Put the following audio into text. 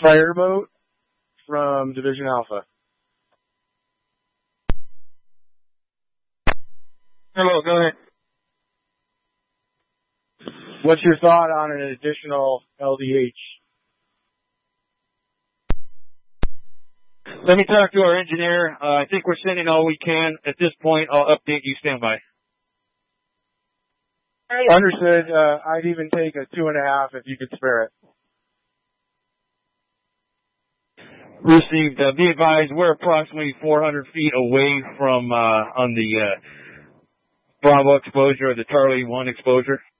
Fireboat from Division Alpha. Hello, go ahead. What's your thought on an additional LDH? Let me talk to our engineer. I think we're sending all we can. At this point, I'll update you. Stand by. Understood. I'd even take a 2.5 if you could spare it. Received. Be advised, we're approximately 400 feet away from on the Bravo exposure or the Charlie 1 exposure.